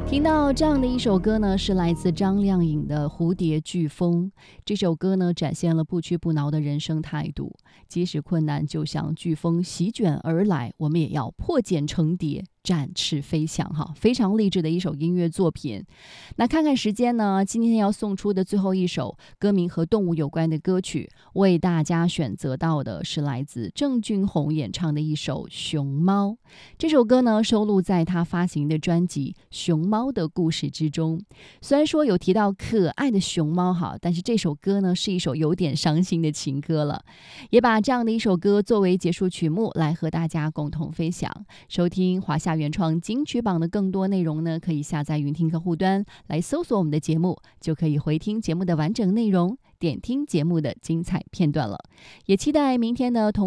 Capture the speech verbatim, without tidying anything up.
听到这样的一首歌呢，是来自张靓颖的《蝴蝶飓风》。这首歌呢，展现了不屈不挠的人生态度，即使困难就像飓风席卷而来，我们也要破茧成蝶，展翅飞翔哈，非常励志的一首音乐作品。那看看时间呢，今天要送出的最后一首歌名和动物有关的歌曲，为大家选择到的是来自郑俊弘演唱的一首《熊猫》。这首歌呢，收录在他发行的专辑《熊猫的故事》之中。虽然说有提到可爱的熊猫哈，但是这首歌呢，是一首有点伤心的情歌了。也把这样的一首歌作为结束曲目来和大家共同分享。收听华夏原创金曲榜的更多内容呢，可以下载云听客户端来搜索我们的节目，就可以回听节目的完整内容，点听节目的精彩片段了。也期待明天的同